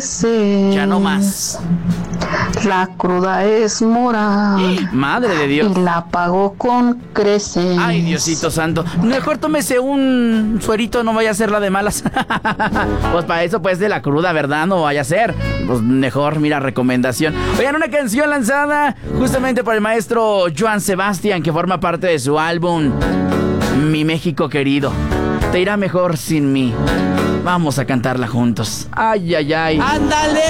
Ya no más. La cruda es mora. Madre de Dios. Y la pagó con creces. Ay, Diosito santo. Mejor tómese un suerito, no vaya a ser la de malas. Pues para eso, pues, de la cruda, ¿verdad? No vaya a ser. Pues mejor, mira, recomendación. Oigan, una canción lanzada justamente por el maestro Joan Sebastián, que forma parte de su álbum Mi México Querido. Te irá mejor sin mí. Vamos a cantarla juntos. Ay, ay, ay. ¡Ándale!